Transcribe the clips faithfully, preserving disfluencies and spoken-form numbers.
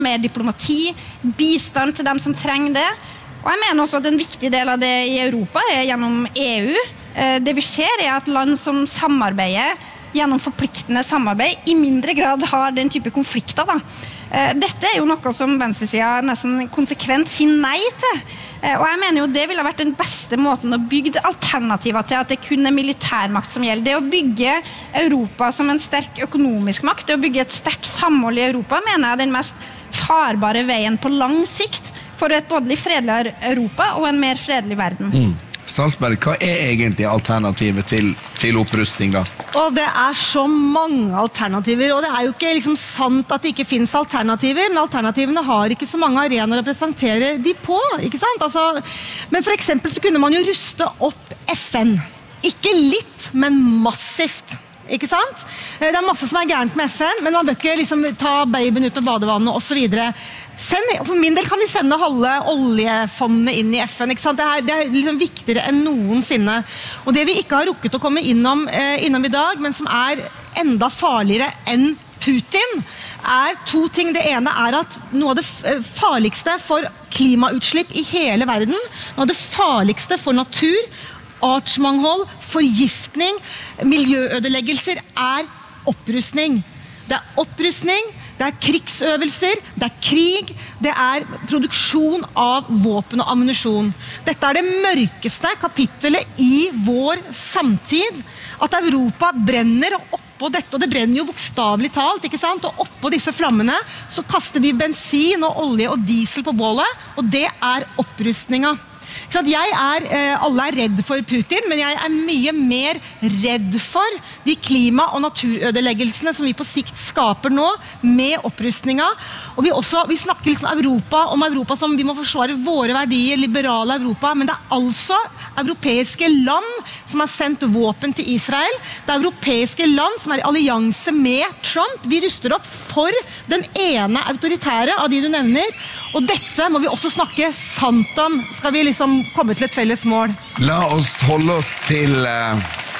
mer diplomati, bistand til dem som trenger det. Og jeg mener også at en viktig del av det i Europa er gjennom E U. Det vi ser er at land som samarbeider gjennom forpliktende samarbeid i mindre grad har den type konflikter. Da. Dette er jo noe som venstresiden nesten konsekvent sier nei til. Og jeg mener jo det ville vært den beste måten å bygge alternativer til at det kun er militærmakt som gjelder. Det å bygge Europa som en sterk økonomisk makt, det å bygge et sterkt samhold i Europa, mener jeg er den mest farbare veien på lang sikt for et både fredeligere Europa og en mer fredelig verden. Mm. Stansberg, hva er egentlig alternativet til, til opprustning da? Og det er så mange alternativer, og det er jo ikke liksom sant at det ikke finnes alternativer, men alternativene har ikke så mange arenaer å presentere de på, ikke sant? Altså, men for eksempel så kunne man jo ruste opp F N. Ikke litt, men massivt. Ikke sant? Det er masse som er gærent med F N, men man bør ikke liksom ta babyen ut av badevannet og så videre. Send, for min del kan vi sende halve oljefondene inn i F N, ikke sant? Det er, det er liksom viktigere enn noensinne. Og det vi ikke har rukket å komme innom, eh, innom i dag, men som er enda farligere enn Putin, er to ting. Det ene er at noe av det farligste for klimautslipp i hele verden, noe av det farligste for natur, artsmanghold, forgiftning, miljøødeleggelser er opprustning. Det er opprustning, det er krigsøvelser, det er krig, det er produksjon av våpen og ammunisjon. Dette er det mørkeste kapittelet i vår samtid. At Europa brenner og oppå dette, og det brenner jo bokstavelig talt, ikke sant? Og oppå disse flammene så kaster vi bensin og olje og diesel på bålet, og det er opprustninga. Jeg er, alle er redd for Putin, men jeg er mye mer redd for de klima- og naturødeleggelsene som vi på sikt skaper nå med opprustninga. Og vi, også, vi snakker liksom Europa, om Europa som vi må forsvare våre verdier, liberale Europa, men det er altså europeiske land som har sendt våpen til Israel. Det er europeiske land som er i allianse med Trump. Vi ruster opp for den ene autoritære av de du nevner, og dette må vi også snakke sant om. Skal vi liksom komme til et felles mål? La oss holde oss til uh,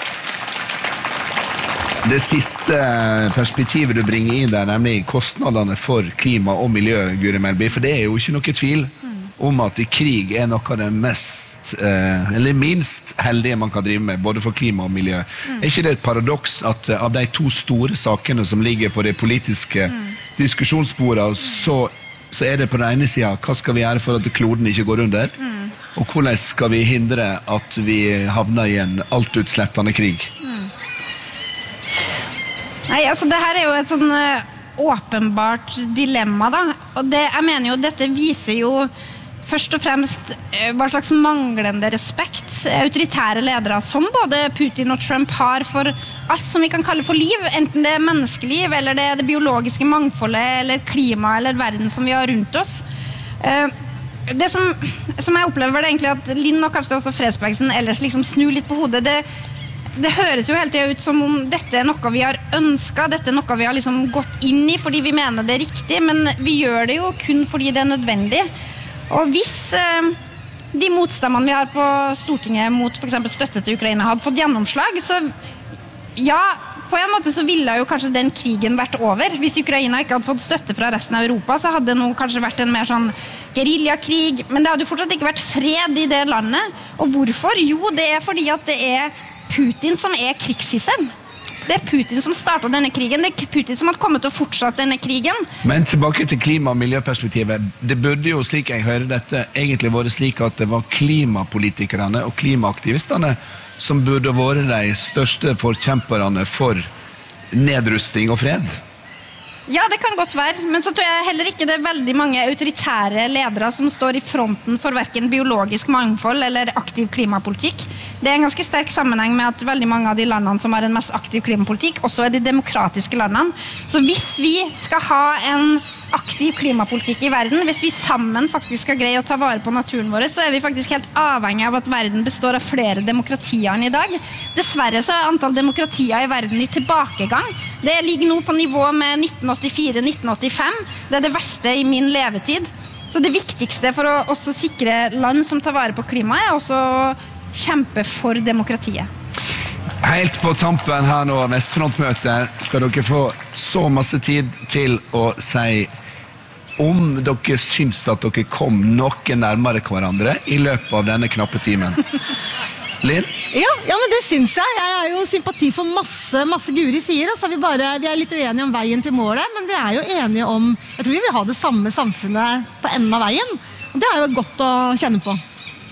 det siste perspektivet du bringer inn der, nemlig kostnadene for klima og miljø, Guri Melby, for det er jo ikke noe tvil om at krig er noe av det mest, uh, eller minst heldige man kan drive med, både for klima og miljø. Mm. Er ikke det et paradoks at uh, av de to store sakene som ligger på det politiske mm. diskusjonsbordet, så så er det på den ene siden, hva skal vi gjøre for at kloden ikke går under? Mm. Og hvordan skal vi hindre at vi havner i en altutslettende krig? Mm. Nei, altså det her er jo et sånn uh, åpenbart dilemma da. Og det, jeg mener jo, dette viser jo først og fremst uh, hva slags manglende respekt autoritære ledere som både Putin og Trump har for alt som vi kan kalle for liv, enten det er menneskeliv, eller det er det biologiske mangfoldet, eller klima, eller verden som vi har rundt oss. Det som, som jeg opplever var det egentlig at Linn og kanskje også fredsbevegelsen ellers liksom snur litt på hodet. Det, det høres jo hele tiden ut som om dette er noe vi har ønsket, dette er noe vi har liksom gått inn i fordi vi mener det er riktig, men vi gjør det jo kun fordi det er nødvendig. Og hvis eh, de motstemmene vi har på Stortinget mot for eksempel støtte til Ukraina hadde fått gjennomslag, så ja, på en måte så ville jo kanskje den krigen vært over. Hvis Ukraina ikke hadde fått støtte fra resten av Europa, så hadde det nå kanskje vært en mer sånn guerillakrig, men det hadde jo fortsatt ikke vært fred i det landet. Og hvorfor? Jo, det er fordi at det er Putin som er krigshisseren. Det er Putin som startet denne krigen, det er Putin som har kommet til å fortsette denne krigen. Men tilbake til klima- og miljøperspektivet, det burde jo, slik jeg hører dette, egentlig vært slik at det var klimapolitikerne og klimaaktivistene som burde være de største forkjemperne for nedrustning og fred. Ja, det kan godt være, men så tror jeg heller ikke det er veldig mange autoritære ledere som står i fronten for hverken biologisk mangfold eller aktiv klimapolitikk. Det er en ganske sterk sammenheng med at veldig mange av de landene som har en mest aktiv klimapolitikk også er de demokratiske landene. Så hvis vi skal ha en aktiv klimapolitikk i verden, hvis vi sammen faktisk skal greie å ta vare på naturen vår, så er vi faktisk helt avhengig av at verden består av flere demokratier enn i dag. Dessverre så er antall demokratier i verden i tilbakegang. Det ligger nå på nivå med nitten åttifire nitten åttifem. Det er det verste i min levetid. Så det viktigste for å også sikre land som tar vare på klimaet er også å kjempe for demokratiet. Helt på tampen her nå, Vestfrontmøtet, skal dere få så masse tid til å si om dere syns at dere kom noe nærmere hverandre i løpet av denne knappe timen. Linn? Ja, ja, men det syns jeg. Jeg er jo sympati for masse, masse Guri sier. Altså, vi, bare, vi er litt uenige om veien til målet, men vi er jo enige om, jeg tror vi vil ha det samme samfunnet på enden av veien. Og det er jo godt å kjenne på.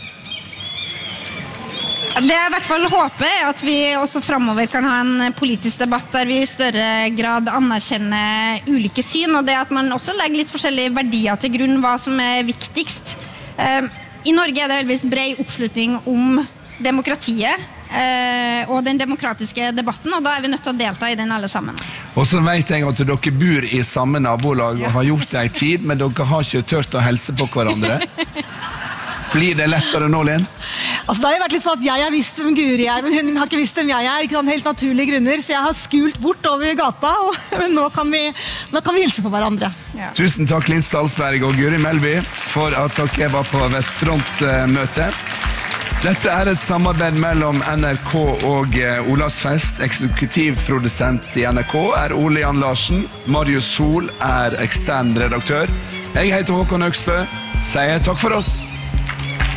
Det jeg i hvert fall håper er at vi også fremover kan ha en politisk debatt der vi i større grad anerkjenner ulike syn, og det at man også legger litt forskjellige verdier til grunn hva som er viktigst. I Norge er det heldigvis bred oppslutning om demokratiet eh, og den demokratiske debatten, og da er vi nødt til å delta i den alle sammen. Og så vet jeg at dere bor i samme nabolag og har gjort det i tid, men dere har ikke tørt å helse på hverandre. Blir det lettere nå, Linn? Altså, det har jo vært litt sånn at jeg har visst hvem Guri er, men hun har ikke visst hvem jeg er, ikke sånn helt naturlige grunner, så jeg har skult bort over gata, og, men nå kan, vi, nå kan vi hilse på hverandre. Ja. Tusen takk, Linn Stalsberg og Guri Melby, for at dere var på Vestfront-møte. Dette er et samarbeid mellom N R K og Olavsfest. Eksekutivprodusent i N R K er Ole Jan Larsen. Marius Sol er ekstern redaktør. Jeg heter Håkon Høgsbø. Sier takk for oss.